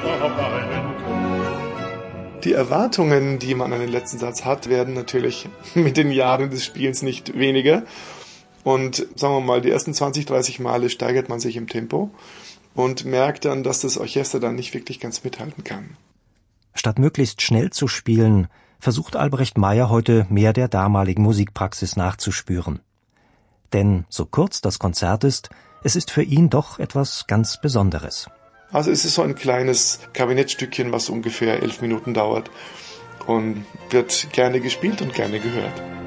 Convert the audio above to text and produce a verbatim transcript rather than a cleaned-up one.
Die Erwartungen, die man an den letzten Satz hat, werden natürlich mit den Jahren des Spiels nicht weniger. Und sagen wir mal, die ersten zwanzig, dreißig Male steigert man sich im Tempo und merkt dann, dass das Orchester dann nicht wirklich ganz mithalten kann. Statt möglichst schnell zu spielen, versucht Albrecht Meyer heute mehr der damaligen Musikpraxis nachzuspüren. Denn so kurz das Konzert ist, es ist für ihn doch etwas ganz Besonderes. Also es ist so ein kleines Kabinettstückchen, was ungefähr elf Minuten dauert und wird gerne gespielt und gerne gehört.